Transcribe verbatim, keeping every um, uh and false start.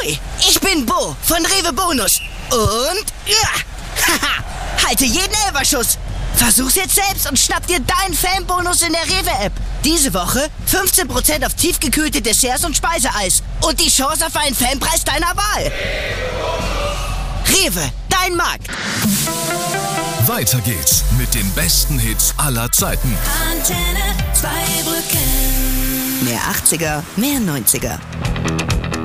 Hui, ich bin Bo von Rewe Bonus. Und ja, haha, halte jeden Elferschuss. Versuch's jetzt selbst und schnapp dir deinen Fanbonus in der Rewe-App. Diese Woche fünfzehn Prozent auf tiefgekühlte Desserts und Speiseeis. Und die Chance auf einen Fanpreis deiner Wahl. Rewe, dein Markt. Weiter geht's mit den besten Hits aller Zeiten. Antenne Zweibrücken. Mehr achtziger, mehr neunziger.